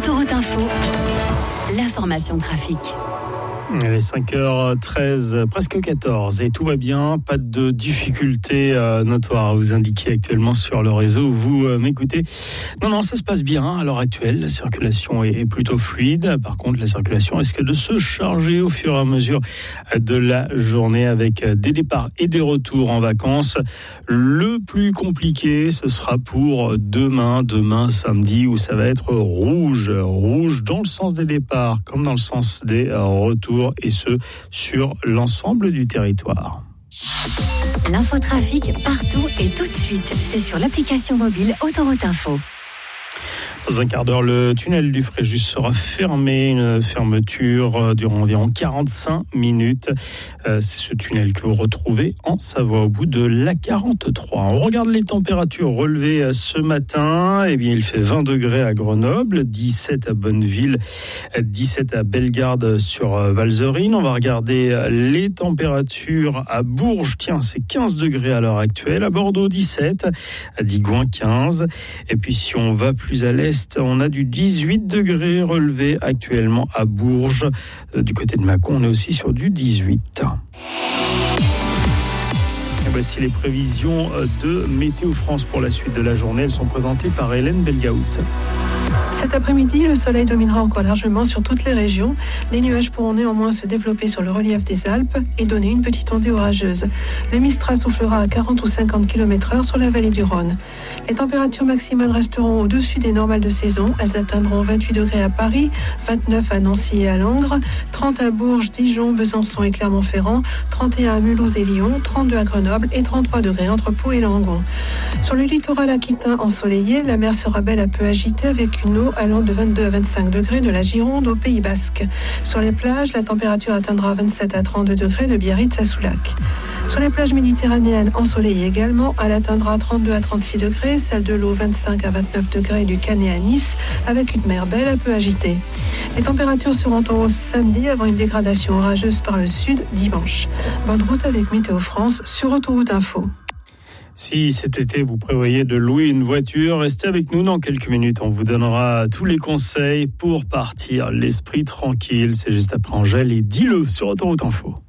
Autoroute Info, l'information trafic. Il est 5h13, presque 14 et tout va bien, pas de difficultés notoires à vous indiquer actuellement sur le réseau où vous m'écoutez. Non, ça se passe bien à l'heure actuelle, la circulation est plutôt fluide. Par contre, la circulation risque de se charger au fur et à mesure de la journée avec des départs et des retours en vacances. Le plus compliqué, ce sera pour demain samedi, où ça va être rouge dans le sens des départs comme dans le sens des retours, et ce, sur l'ensemble du territoire. L'infotrafic partout et tout de suite, c'est sur l'application mobile Autoroute Info. Dans un quart d'heure, le tunnel du Fréjus sera fermé, une fermeture durant environ 45 minutes. C'est ce tunnel que vous retrouvez en Savoie, au bout de l'A43. On regarde les températures relevées ce matin. Eh bien, il fait 20 degrés à Grenoble, 17 à Bonneville, 17 à Bellegarde sur Valzerine. On va regarder les températures à Bourges. Tiens, c'est 15 degrés à l'heure actuelle. À Bordeaux, 17. À Digoin, 15. Et puis, si on va plus à l'est, on a du 18 degrés relevé actuellement à Bourges. Du côté de Mâcon, on est aussi sur du 18. Et voici les prévisions de Météo France pour la suite de la journée. Elles sont présentées par Hélène Belgaout. Cet après-midi, le soleil dominera encore largement sur toutes les régions. Les nuages pourront néanmoins se développer sur le relief des Alpes et donner une petite ondée orageuse. Le Mistral soufflera à 40 ou 50 km/h sur la vallée du Rhône. Les températures maximales resteront au-dessus des normales de saison. Elles atteindront 28 degrés à Paris, 29 à Nancy et à Langres, 30 à Bourges, Dijon, Besançon et Clermont-Ferrand, 31 à Mulhouse et Lyon, 32 à Grenoble et 33 degrés entre Pau et Langon. Sur le littoral aquitain ensoleillé, la mer sera belle à peu agitée avec une eau allant de 22 à 25 degrés de la Gironde au Pays Basque. Sur les plages, la température atteindra 27 à 32 degrés de Biarritz à Soulac. Sur les plages méditerranéennes ensoleillées également, elle atteindra 32 à 36 degrés, celle de l'eau 25 à 29 degrés du Canet à Nice, avec une mer belle un peu agitée. Les températures seront en hausse samedi avant une dégradation orageuse par le sud dimanche. Bonne route avec Météo France sur Autoroute Info. Si cet été vous prévoyez de louer une voiture, restez avec nous dans quelques minutes. On vous donnera tous les conseils pour partir l'esprit tranquille. C'est juste après Angèle et dis-le sur Autoroute Info.